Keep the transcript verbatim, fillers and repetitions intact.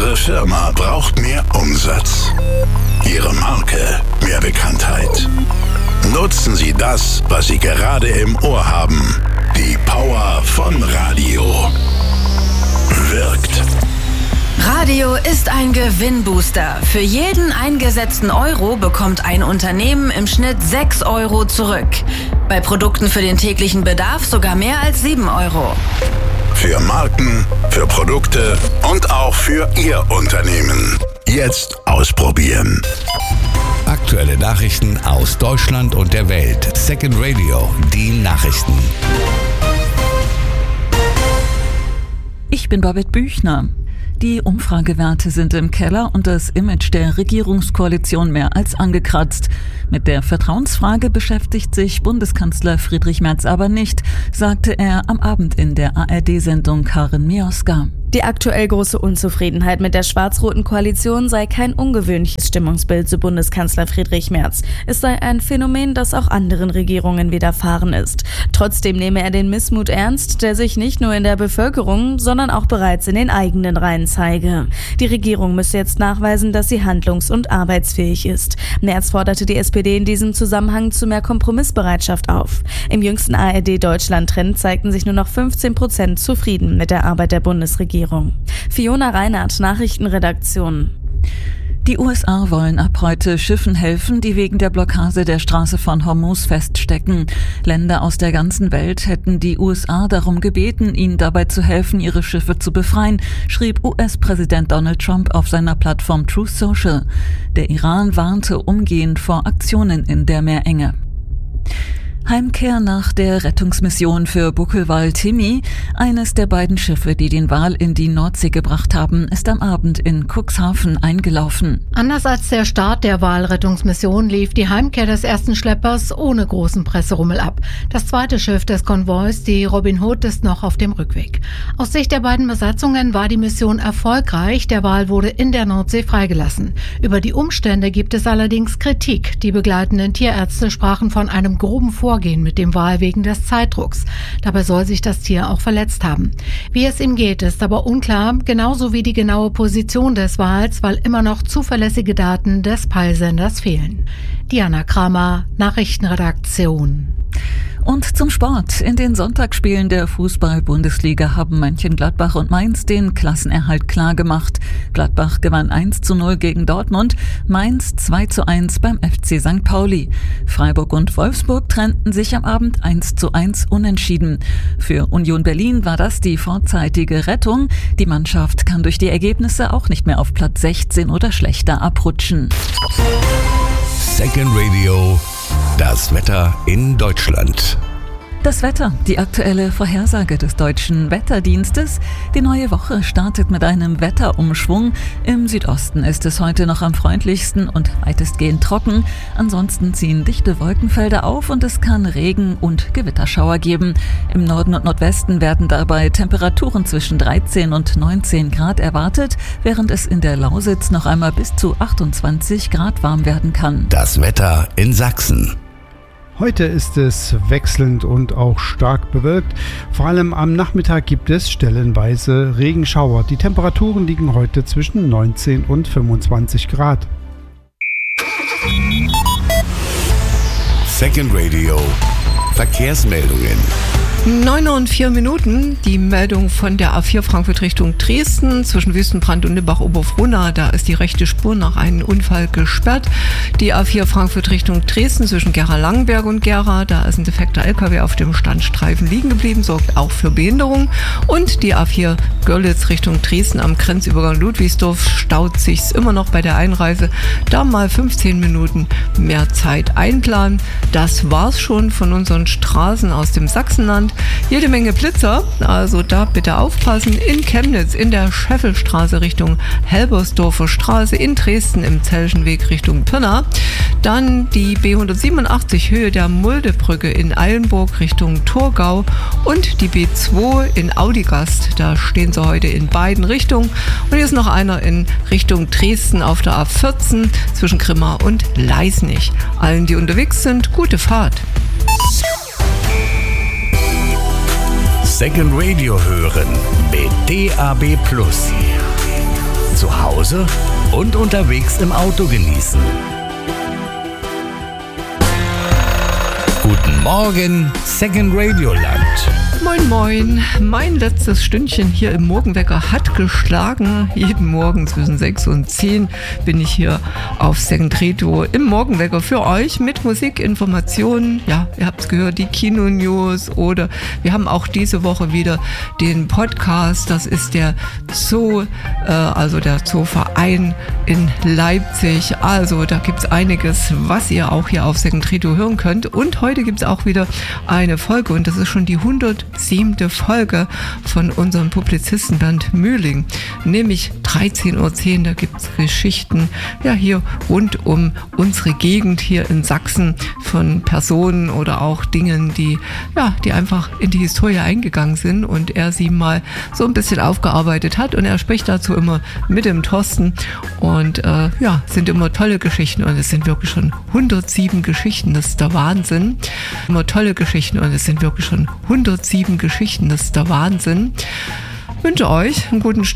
Ihre Firma braucht mehr Umsatz. Ihre Marke mehr Bekanntheit. Nutzen Sie das, was Sie gerade im Ohr haben. Die Power von Radio. Wirkt. Radio ist ein Gewinnbooster. Für jeden eingesetzten Euro bekommt ein Unternehmen im Schnitt sechs Euro zurück. Bei Produkten für den täglichen Bedarf sogar mehr als sieben Euro. Für Marken, für Produkte und auch für Ihr Unternehmen. Jetzt ausprobieren. Aktuelle Nachrichten aus Deutschland und der Welt. Second Radio, die Nachrichten. Ich bin Babette Büchner. Die Umfragewerte sind im Keller und das Image der Regierungskoalition mehr als angekratzt. Mit der Vertrauensfrage beschäftigt sich Bundeskanzler Friedrich Merz aber nicht, sagte er am Abend in der A R D-Sendung Karin Mioska. Die aktuell große Unzufriedenheit mit der schwarz-roten Koalition sei kein ungewöhnliches Stimmungsbild, so Bundeskanzler Friedrich Merz. Es sei ein Phänomen, das auch anderen Regierungen widerfahren ist. Trotzdem nehme er den Missmut ernst, der sich nicht nur in der Bevölkerung, sondern auch bereits in den eigenen Reihen zeige. Die Regierung müsse jetzt nachweisen, dass sie handlungs- und arbeitsfähig ist. Merz forderte die S P D in diesem Zusammenhang zu mehr Kompromissbereitschaft auf. Im jüngsten A R D-Deutschland-Trend zeigten sich nur noch fünfzehn Prozent zufrieden mit der Arbeit der Bundesregierung. Fiona Reinhardt, Nachrichtenredaktion. Die U S A wollen ab heute Schiffen helfen, die wegen der Blockade der Straße von Hormuz feststecken. Länder aus der ganzen Welt hätten die U S A darum gebeten, ihnen dabei zu helfen, ihre Schiffe zu befreien, schrieb U S-Präsident Donald Trump auf seiner Plattform Truth Social. Der Iran warnte umgehend vor Aktionen in der Meerenge. Heimkehr nach der Rettungsmission für Buckelwal-Timmy. Eines der beiden Schiffe, die den Wal in die Nordsee gebracht haben, ist am Abend in Cuxhaven eingelaufen. Anders als der Start der Walrettungsmission lief die Heimkehr des ersten Schleppers ohne großen Presserummel ab. Das zweite Schiff des Konvois, die Robin Hood, ist noch auf dem Rückweg. Aus Sicht der beiden Besatzungen war die Mission erfolgreich. Der Wal wurde in der Nordsee freigelassen. Über die Umstände gibt es allerdings Kritik. Die begleitenden Tierärzte sprachen von einem groben Vorgehen mit dem Wal wegen des Zeitdrucks. Dabei soll sich das Tier auch verletzt haben. Wie es ihm geht, ist aber unklar, genauso wie die genaue Position des Wals, weil immer noch zuverlässige Daten des Peilsenders fehlen. Diana Kramer, Nachrichtenredaktion. Und zum Sport. In den Sonntagsspielen der Fußball-Bundesliga haben Mönchengladbach und Mainz den Klassenerhalt klargemacht. Gladbach gewann eins zu null gegen Dortmund, Mainz zwei zu eins beim F C Sankt Pauli. Freiburg und Wolfsburg trennten sich am Abend eins zu eins unentschieden. Für Union Berlin war das die vorzeitige Rettung. Die Mannschaft kann durch die Ergebnisse auch nicht mehr auf Platz sechzehn oder schlechter abrutschen. Second Radio, das Wetter in Deutschland. Das Wetter, die aktuelle Vorhersage des Deutschen Wetterdienstes. Die neue Woche startet mit einem Wetterumschwung. Im Südosten ist es heute noch am freundlichsten und weitestgehend trocken. Ansonsten ziehen dichte Wolkenfelder auf und es kann Regen- und Gewitterschauer geben. Im Norden und Nordwesten werden dabei Temperaturen zwischen dreizehn und neunzehn Grad erwartet, während es in der Lausitz noch einmal bis zu achtundzwanzig Grad warm werden kann. Das Wetter in Sachsen. Heute ist es wechselnd und auch stark bewölkt. Vor allem am Nachmittag gibt es stellenweise Regenschauer. Die Temperaturen liegen heute zwischen neunzehn und fünfundzwanzig Grad. Second Radio, Verkehrsmeldungen. neun Uhr und vier Minuten, die Meldung von der A vier Frankfurt Richtung Dresden zwischen Wüstenbrand und Limbach-Oberfrohna. Da ist die rechte Spur nach einem Unfall gesperrt. Die A vier Frankfurt Richtung Dresden zwischen Gera-Langenberg und Gera. Da ist ein defekter L K W auf dem Standstreifen liegen geblieben, sorgt auch für Behinderung. Und die A vier Görlitz Richtung Dresden am Grenzübergang Ludwigsdorf staut sich's immer noch bei der Einreise. Da mal fünfzehn Minuten mehr Zeit einplanen. Das war's schon von unseren Straßen aus dem Sachsenland. Jede Menge Blitzer, also da bitte aufpassen. In Chemnitz in der Scheffelstraße Richtung Helbersdorfer Straße, in Dresden im Zellschen Weg Richtung Pirna. Dann die B hundertsiebenundachtzig Höhe der Muldebrücke in Eilenburg Richtung Thurgau und die B zwei in Audigast. Da stehen sie heute in beiden Richtungen. Und hier ist noch einer in Richtung Dresden auf der A vierzehn zwischen Grimma und Leisnig. Allen, die unterwegs sind, gute Fahrt. Second Radio hören mit D A B Plus. zu Hause und unterwegs im Auto genießen. Guten Morgen, Second Radio Land. Moin moin, mein letztes Stündchen hier im Morgenwecker hat geschlagen. Jeden Morgen zwischen sechs und zehn bin ich hier auf Second Radio im Morgenwecker für euch mit Musik, Informationen. Ja, ihr habt es gehört, die Kino-News oder wir haben auch diese Woche wieder den Podcast. Das ist der Zoo, äh, also der Zooverein in Leipzig. Also da gibt es einiges, was ihr auch hier auf Second Radio hören könnt. Und heute gibt es auch wieder eine Folge und das ist schon die hundertsiebte Folge von unserem Publizisten Bernd Mühling, nämlich dreizehn Uhr zehn, da gibt es Geschichten ja hier rund um unsere Gegend hier in Sachsen von Personen oder auch Dingen, die ja, die einfach in die Historie eingegangen sind und er sie mal so ein bisschen aufgearbeitet hat und er spricht dazu immer mit dem Thorsten und äh, ja, sind immer tolle Geschichten und es sind wirklich schon hundertsieben Geschichten, das ist der Wahnsinn. Immer tolle Geschichten und es sind wirklich schon hundertsieben Geschichten, das ist der Wahnsinn. Ich wünsche euch einen guten Start.